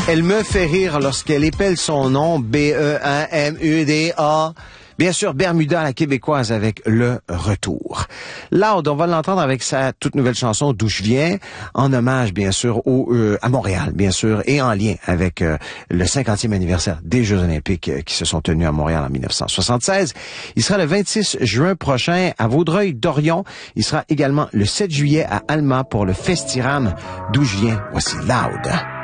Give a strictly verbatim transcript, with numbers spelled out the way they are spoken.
Elle me fait rire lorsqu'elle épelle son nom, B E un M U D A. Bien sûr, Bermuda, la québécoise, avec Le Retour. Loud, on va l'entendre avec sa toute nouvelle chanson, D'où je viens, en hommage, bien sûr, au, euh, à Montréal, bien sûr, et en lien avec euh, le cinquantième anniversaire des Jeux olympiques euh, qui se sont tenus à Montréal en dix-neuf cent soixante-seize. Il sera le vingt-six juin prochain à Vaudreuil-Dorion. Il sera également le sept juillet à Alma pour le Festiram. D'où je viens, voici Loud.